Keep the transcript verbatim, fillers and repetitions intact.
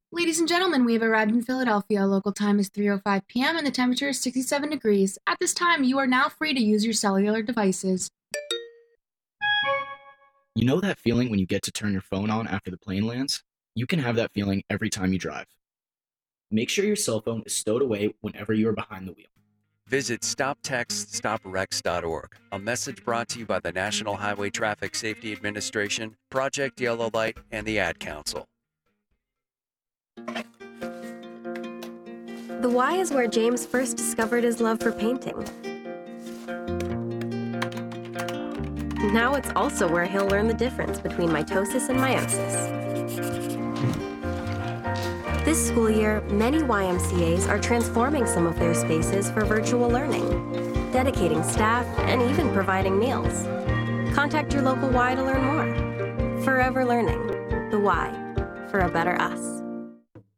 Ladies and gentlemen, we have arrived in Philadelphia. Local time is three oh five p.m. and the temperature is sixty-seven degrees. At this time, you are now free to use your cellular devices. You know that feeling when you get to turn your phone on after the plane lands? You can have that feeling every time you drive. Make sure your cell phone is stowed away whenever you are behind the wheel. Visit stop text stop wrecks dot org. A message brought to you by the National Highway Traffic Safety Administration, Project Yellow Light, and the Ad Council. The Y is where James first discovered his love for painting. Now it's also where he'll learn the difference between mitosis and meiosis. This school year, many Y M C As are transforming some of their spaces for virtual learning, dedicating staff, and even providing meals. Contact your local Y to learn more. Forever Learning. The Y. For a better us.